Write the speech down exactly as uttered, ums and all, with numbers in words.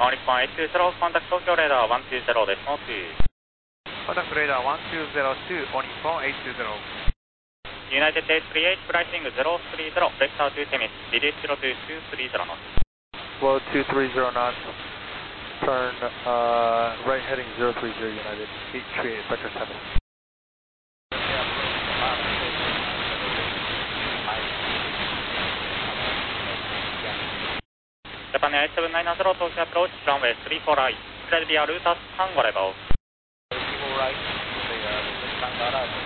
All Nippon eight two zero, contact Tokyo radar one two zero です。ノーツー。 Contact radar one two zero two, All Nippon eight two zero. United eight three eight, pricing zero three zero, vector to Temis, reduce zero to two three zero knots. Flow two three zero knots, turn uh, right heading zero three zero United, eight three eight, vector Temis. Japan eight seven nine zero, Tokyo approach, runway three four right, clear via route at Tango level. three four right, the uh, Tango level.